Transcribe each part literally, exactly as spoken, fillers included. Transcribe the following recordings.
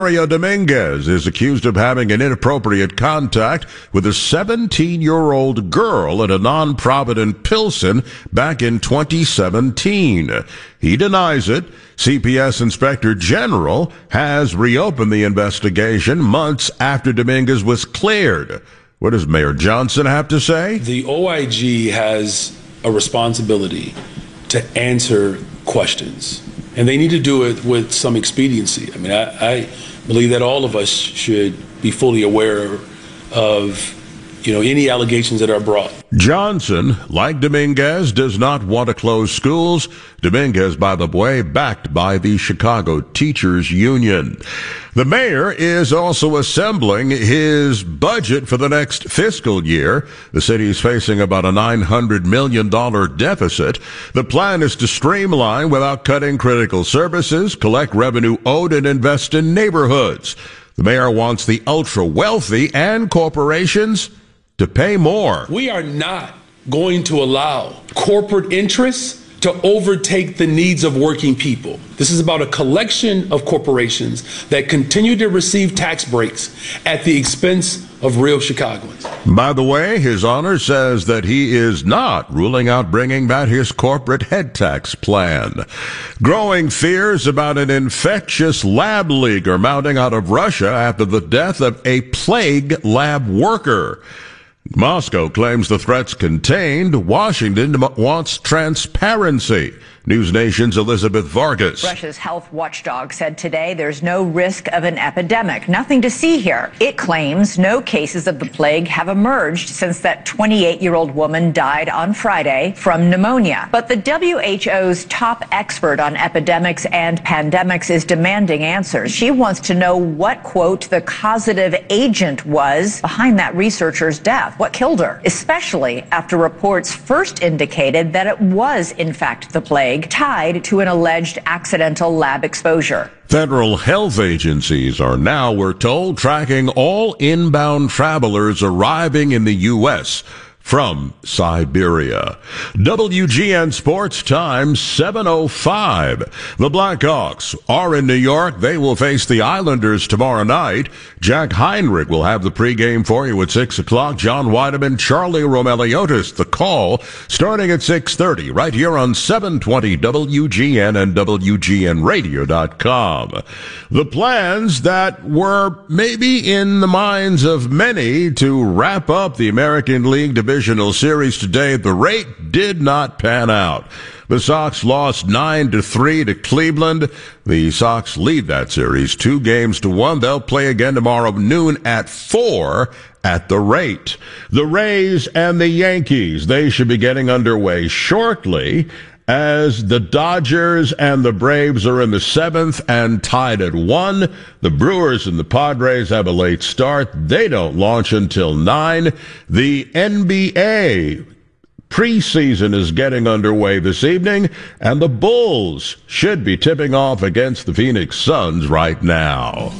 Mario Dominguez is accused of having an inappropriate contact with a seventeen-year-old girl at a nonprofit in Pilsen back in twenty seventeen. He denies it. C P S Inspector General has reopened the investigation months after Dominguez was cleared. What does Mayor Johnson have to say? The O I G has a responsibility to answer questions, and they need to do it with some expediency. I mean, I, I believe that all of us should be fully aware of, you know, any allegations that are brought. Johnson, like Dominguez, does not want to close schools. Dominguez, by the way, backed by the Chicago Teachers Union. The mayor is also assembling his budget for the next fiscal year. The city is facing about a nine hundred million dollars deficit. The plan is to streamline without cutting critical services, collect revenue owed, and invest in neighborhoods. The mayor wants the ultra-wealthy and corporations to pay more. We are not going to allow corporate interests to overtake the needs of working people. This is about a collection of corporations that continue to receive tax breaks at the expense of real Chicagoans. By the way, His Honor says that he is not ruling out bringing back his corporate head tax plan. Growing fears about an infectious lab leak are mounting out of Russia after the death of a plague lab worker. Moscow claims the threat's contained. Washington wants transparency. News Nation's Elizabeth Vargas. Russia's health watchdog said today there's no risk of an epidemic. Nothing to see here. It claims no cases of the plague have emerged since that twenty-eight-year-old woman died on Friday from pneumonia. But the W H O's top expert on epidemics and pandemics is demanding answers. She wants to know what, quote, the causative agent was behind that researcher's death. What killed her? Especially after reports first indicated that it was, in fact, the plague, tied to an alleged accidental lab exposure. Federal health agencies are now, we're told, tracking all inbound travelers arriving in the U S from Siberia. W G N Sports Time, seven oh five. The Blackhawks are in New York. They will face the Islanders tomorrow night. Jack Heinrich will have the pregame for you at six o'clock. John Weideman, Charlie Romeliotis, the call, starting at six thirty, right here on seven twenty W G N and W G N radio dot com. The plans that were maybe in the minds of many to wrap up the American League Division Divisional Series today, the rate did not pan out. The Sox lost nine to three to Cleveland. The Sox lead that series two games to one. They'll play again tomorrow noon at four at the rate. The Rays and the Yankees, they should be getting underway shortly, as the Dodgers and the Braves are in the seventh and tied at one. The Brewers and the Padres have a late start. They don't launch until nine. The N B A preseason is getting underway this evening, and the Bulls should be tipping off against the Phoenix Suns right now.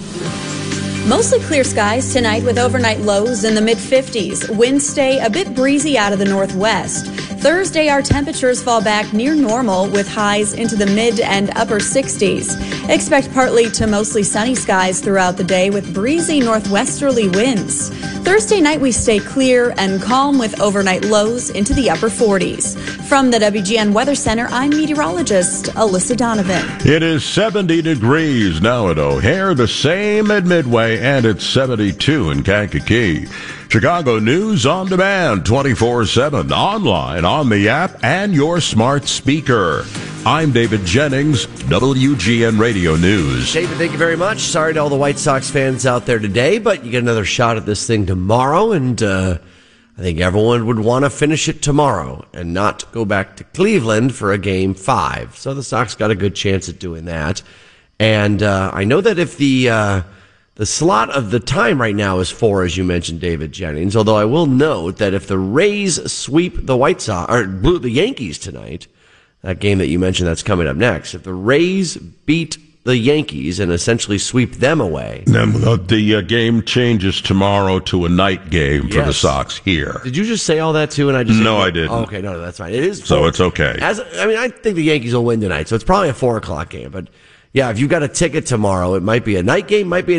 Mostly clear skies tonight with overnight lows in the mid fifties. Winds stay a bit breezy out of the northwest. Thursday, our temperatures fall back near normal with highs into the mid and upper sixties. Expect partly to mostly sunny skies throughout the day with breezy northwesterly winds. Thursday night, we stay clear and calm with overnight lows into the upper forties. From the W G N Weather Center, I'm meteorologist Alyssa Donovan. It is seventy degrees now at O'Hare, the same at Midway, and it's seventy-two in Kankakee. Chicago News on demand, twenty-four seven, online, on the app, and your smart speaker. I'm David Jennings, W G N Radio News. David, thank you very much. Sorry to all the White Sox fans out there today, but you get another shot at this thing tomorrow, and uh, I think everyone would want to finish it tomorrow and not go back to Cleveland for a game five. So the Sox got a good chance at doing that. And uh, I know that if the... Uh, The slot of the time right now is four, as you mentioned, David Jennings, although I will note that if the Rays sweep the White Sox, or the Yankees tonight, that game that you mentioned that's coming up next, if the Rays beat the Yankees and essentially sweep them away. Then the uh, game changes tomorrow to a night game for yes. the Sox here. Did you just say all that too? And I just No, said, I didn't. Oh, okay, no, no, that's fine. It is four. So it's okay. As I mean, I think the Yankees will win tonight, so it's probably a four o'clock game, but yeah, if you've got a ticket tomorrow, it might be a night game, might be an